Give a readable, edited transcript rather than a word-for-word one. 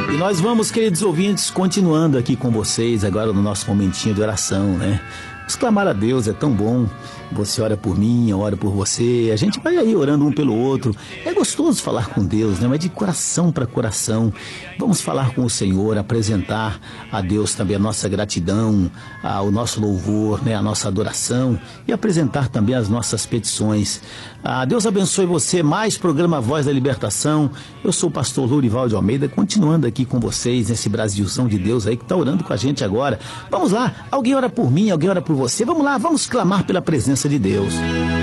E nós vamos, queridos ouvintes, continuando aqui com vocês agora no nosso momentinho de oração, né? Vamos clamar a Deus, é tão bom. Você ora por mim, eu oro por você. A gente vai aí orando um pelo outro. É gostoso falar com Deus, né? Mas de coração para coração. Vamos falar com o Senhor, apresentar a Deus também a nossa gratidão, o nosso louvor, né? A nossa adoração e apresentar também as nossas petições. Deus abençoe você. Mais programa Voz da Libertação. Eu sou o pastor Lourival de Almeida, continuando aqui com vocês nesse Brasilzão de Deus aí que está orando com a gente agora. Vamos lá, alguém ora por mim, alguém ora por você. Vamos lá, vamos clamar pela presença de Deus.